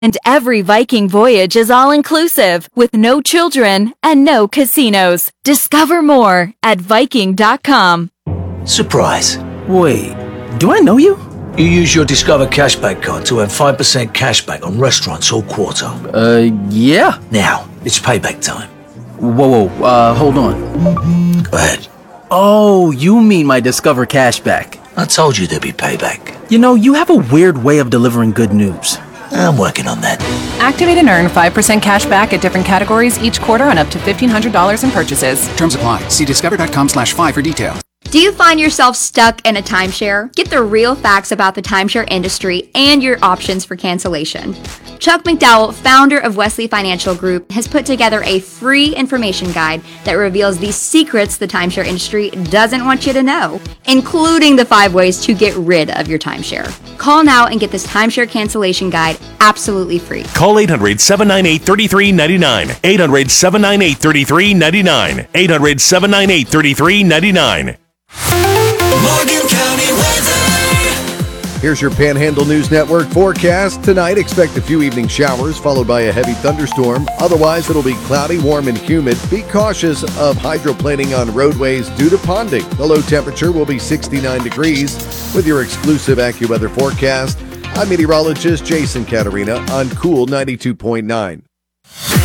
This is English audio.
And every Viking voyage is all-inclusive, with no children and no casinos. Discover more at Viking.com. Surprise. Wait, do I know you? You use your Discover Cashback card to earn 5% cashback on restaurants all quarter. Yeah. Now, it's payback time. Whoa, hold on. Go ahead. Oh, you mean my Discover Cashback. I told you there'd be payback. You know, you have a weird way of delivering good news. I'm working on that. Activate and earn 5% cash back at different categories each quarter on up to $1,500 in purchases. Terms apply. See discover.com/5 for details. Do you find yourself stuck in a timeshare? Get the real facts about the timeshare industry and your options for cancellation. Chuck McDowell, founder of Wesley Financial Group, has put together a free information guide that reveals the secrets the timeshare industry doesn't want you to know, including the 5 ways to get rid of your timeshare. Call now and get this timeshare cancellation guide absolutely free. Call 800-798-3399. 800-798-3399. 800-798-3399. Morgan County weather. Here's your Panhandle News Network forecast. Tonight, expect a few evening showers followed by a heavy thunderstorm. Otherwise, it'll be cloudy, warm, and humid. Be cautious of hydroplaning on roadways due to ponding. The low temperature will be 69 degrees. With your exclusive AccuWeather forecast, I'm meteorologist Jason Caterina on Cool 92.9.